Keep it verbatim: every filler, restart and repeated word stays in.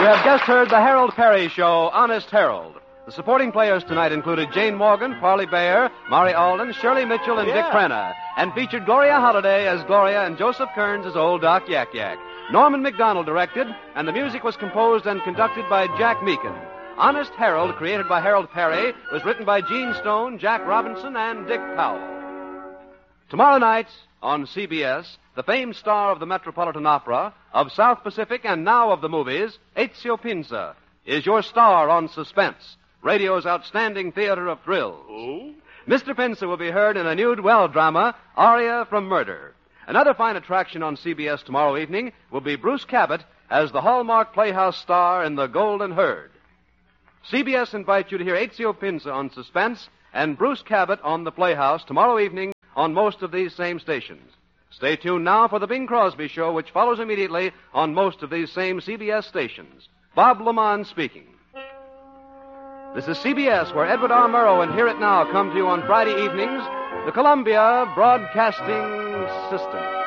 have just heard the Harold Perry Show, Honest Harold. The supporting players tonight included Jane Morgan, Parley Bayer, Mari Alden, Shirley Mitchell, and Yeah. Dick Crenna, and featured Gloria Holliday as Gloria and Joseph Kearns as Old Doc Yak Yak. Norman McDonald directed, and the music was composed and conducted by Jack Meakin. Honest Harold, created by Harold Perry, was written by Gene Stone, Jack Robinson, and Dick Powell. Tomorrow night on C B S, the famed star of the Metropolitan Opera, of South Pacific, and now of the movies, Ezio Pinza, is your star on Suspense, radio's outstanding theater of thrills. Oh? Mister Pinza will be heard in a new dwell drama, Aria from Murder. Another fine attraction on C B S tomorrow evening will be Bruce Cabot as the Hallmark Playhouse star in The Golden Herd. C B S invites you to hear Ezio Pinza on Suspense and Bruce Cabot on The Playhouse tomorrow evening on most of these same stations. Stay tuned now for the Bing Crosby Show, which follows immediately on most of these same C B S stations. Bob Lamont speaking. This is C B S, where Edward R. Murrow and Hear It Now come to you on Friday evenings, the Columbia Broadcasting System.